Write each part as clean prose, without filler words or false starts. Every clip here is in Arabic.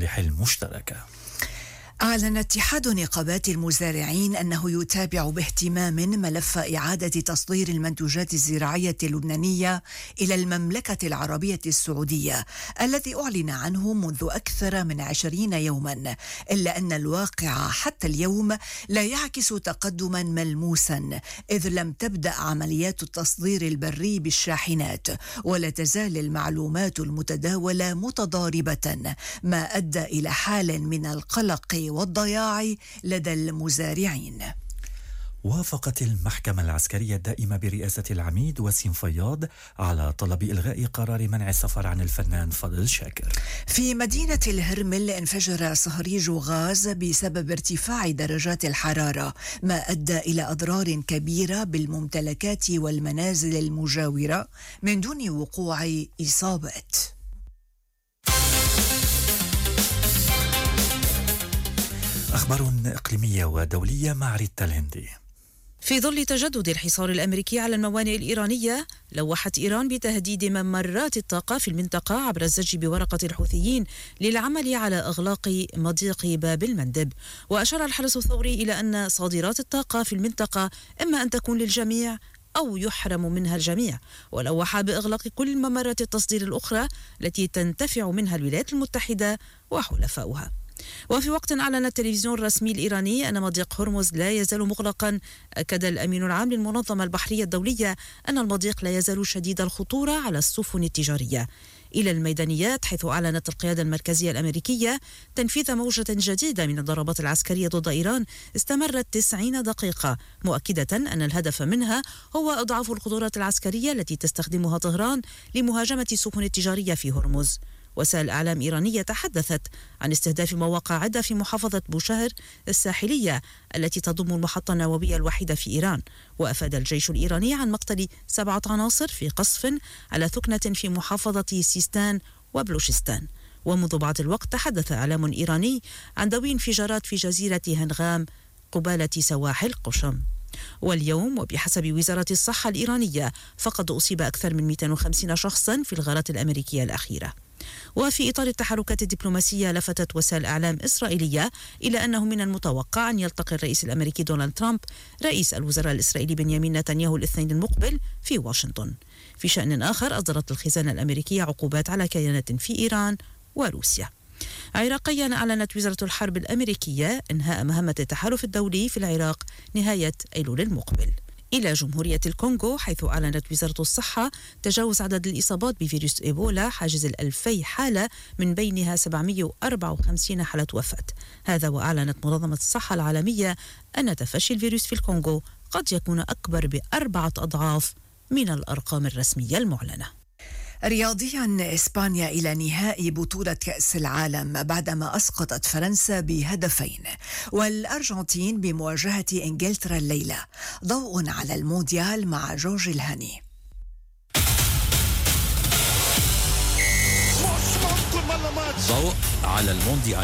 المصالح المشتركة. أعلن اتحاد نقابات المزارعين أنه يتابع باهتمام ملف إعادة تصدير المنتوجات الزراعية اللبنانية إلى المملكة العربية السعودية الذي أعلن عنه منذ أكثر من 20 يوما، إلا أن الواقع حتى اليوم لا يعكس تقدما ملموسا، إذ لم تبدأ عمليات التصدير البري بالشاحنات، ولا تزال المعلومات المتداولة متضاربة، ما أدى إلى حال من القلق والضياع لدى المزارعين. وافقت المحكمة العسكرية الدائمة برئاسة العميد وسيم فياض على طلب إلغاء قرار منع السفر عن الفنان فضل شاكر. في مدينة الهرمل انفجر صهريج غاز بسبب ارتفاع درجات الحرارة، ما أدى إلى أضرار كبيرة بالممتلكات والمنازل المجاورة من دون وقوع إصابات. أخبار إقليمية ودولية مع ريتا الهندي. في ظل تجدد الحصار الأمريكي على الموانئ الإيرانية، لوحت إيران بتهديد ممرات الطاقة في المنطقة عبر الزج بورقة الحوثيين للعمل على إغلاق مضيق باب المندب. وأشار الحرس الثوري إلى أن صادرات الطاقة في المنطقة إما أن تكون للجميع أو يحرم منها الجميع، ولوح بإغلاق كل ممرات التصدير الأخرى التي تنتفع منها الولايات المتحدة وحلفاؤها. وفي وقت أعلن التلفزيون الرسمي الإيراني أن مضيق هرمز لا يزال مغلقا، أكد الأمين العام للمنظمة البحرية الدولية أن المضيق لا يزال شديد الخطورة على السفن التجارية. إلى الميدانيات، حيث أعلنت القيادة المركزية الأمريكية تنفيذ موجة جديدة من الضربات العسكرية ضد إيران استمرت 90 دقيقة، مؤكدة أن الهدف منها هو إضعاف القدرات العسكرية التي تستخدمها طهران لمهاجمة السفن التجارية في هرمز. وسائل أعلام إيرانية تحدثت عن استهداف مواقع عدة في محافظة بوشهر الساحلية التي تضم المحطة النووية الوحيدة في إيران. وأفاد الجيش الإيراني عن مقتل 7 عناصر في قصف على ثكنة في محافظة سيستان وبلوشستان. ومنذ بعض الوقت تحدث إعلام إيراني عن ذوي انفجارات في جزيرة هنغام قبالة سواحل قشم. واليوم وبحسب وزارة الصحة الإيرانية فقد أصيب أكثر من 250 شخصا في الغارات الأمريكية الأخيرة. وفي إطار التحركات الدبلوماسية، لفتت وسائل أعلام إسرائيلية إلى أنه من المتوقع أن يلتقي الرئيس الأمريكي دونالد ترامب رئيس الوزراء الإسرائيلي بنيامين نتنياهو الاثنين المقبل في واشنطن. في شأن آخر، أصدرت الخزانة الأمريكية عقوبات على كيانات في إيران وروسيا. عراقيا، أعلنت وزارة الحرب الأمريكية إنهاء مهمة التحالف الدولي في العراق نهاية أيلول المقبل. إلى جمهورية الكونغو، حيث أعلنت وزارة الصحة تجاوز عدد الإصابات بفيروس إيبولا حاجز 2000 حالة، من بينها 754 حالة وفاة. هذا وأعلنت منظمة الصحة العالمية أن تفشي الفيروس في الكونغو قد يكون أكبر ب4 أضعاف من الأرقام الرسمية المعلنة. رياضيا، إسبانيا إلى نهائي بطولة كأس العالم بعدما أسقطت فرنسا بهدفين، والأرجنتين بمواجهة إنجلترا الليلة. ضوء على المونديال مع جورج الهني. ضوء على المونديال.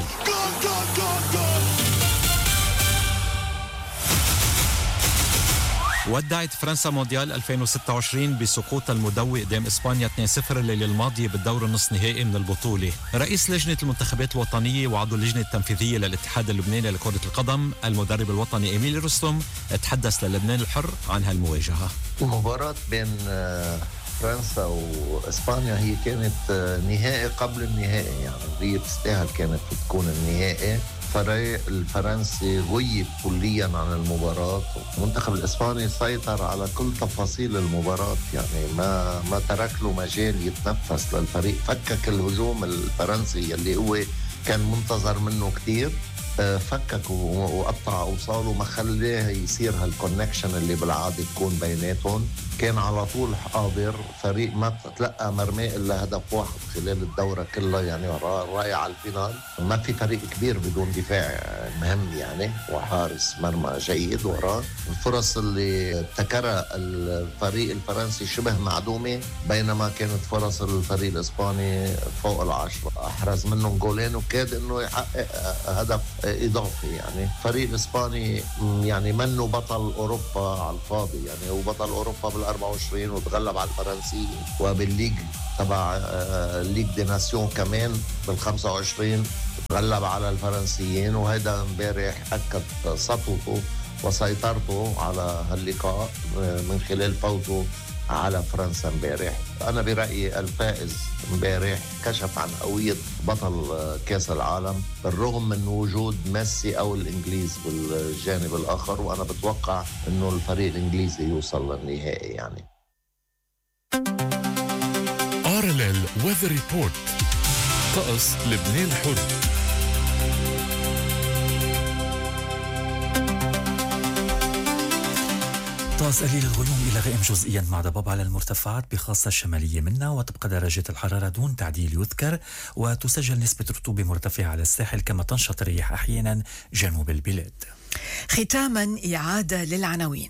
ودعت فرنسا مونديال 2026 بسقوط المدوي قدام إسبانيا 2-0 الليلة الماضية بالدور النصف نهائي من البطولة. رئيس لجنة المنتخبات الوطنية وعضو اللجنة التنفيذية للاتحاد اللبناني لكرة القدم المدرب الوطني إيميل رستم تحدث للبنان الحر عن هالمواجهة. المباراة بين فرنسا وإسبانيا هي كانت نهائي قبل النهائي، يعني هي بتستاهل كانت تكون النهائي. الفريق الفرنسي غيب كليا عن المباراة، المنتخب الإسباني سيطر على كل تفاصيل المباراة، يعني ما ترك له مجال يتنفس للفريق، فكك الهجوم الفرنسي اللي هو كان منتظر منه كتير، فكك وقطع أوصاله، ما خليه يصير هالكونكشن اللي بالعادة تكون بيناتهم. كان على طول حاضر، فريق ما تلقى مرمى إلا هدف واحد خلال الدورة كلها، يعني رايح على الفينال. ما في فريق كبير بدون دفاع مهم يعني، وحارس مرمى جيد وراه. الفرص اللي ابتكرها الفريق الفرنسي شبه معدومة، بينما كانت فرص الفريق الإسباني فوق 10. أحرز منهم جولين وكاد إنه يحقق هدف إضافي. يعني فريق الإسباني يعني منه بطل أوروبا على الفاضي، يعني هو بطل أوروبا بال24 وتغلب على الفرنسيين، وبالليج تبع ليج دي ناسيون كمان بال25 تغلب على الفرنسيين. وهذا امبارح أكد سطوته وسيطرته على هاللقاء من خلال فوزه على فرنسا امبارح. أنا برأيي الفائز امبارح كشف عن هوية بطل كأس العالم بالرغم من وجود ميسي أو الإنجليز بالجانب الآخر، وأنا بتوقع أنه الفريق الإنجليزي يوصل للنهائي. يعني RLL Weather Report. طقس لبنان الحر. طقس قليل الغيوم إلى غائم جزئيا مع ضباب على المرتفعات بخاصة الشمالية منا، وتبقى درجة الحرارة دون تعديل يذكر، وتسجل نسبة رطوبة مرتفعة على الساحل، كما تنشط الرياح أحيانا جنوب البلاد. ختاما إعادة للعناوين.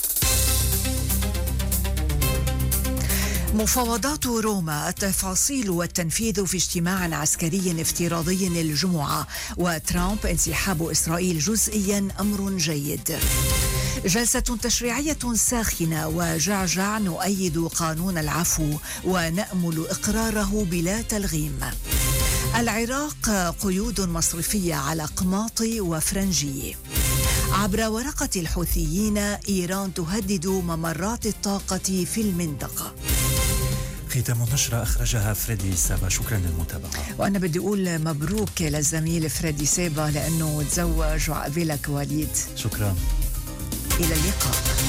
مفاوضات روما، التفاصيل والتنفيذ في اجتماع عسكري افتراضي الجمعة، وترامب انسحاب إسرائيل جزئيا أمر جيد. جلسة تشريعية ساخنة، وجعجع نؤيد قانون العفو ونأمل إقراره بلا تلغيم. العراق قيود مصرفية على قماطي وفرنجي. عبر ورقة الحوثيين، إيران تهدد ممرات الطاقة في المنطقة. ختام النشرة أخرجها فريدي سابا. شكرا للمتابعة. وأنا بدي أقول مبروك للزميل فريدي سابا لأنه تزوج وعقبالك وليد. شكرا. إلى اللقاء.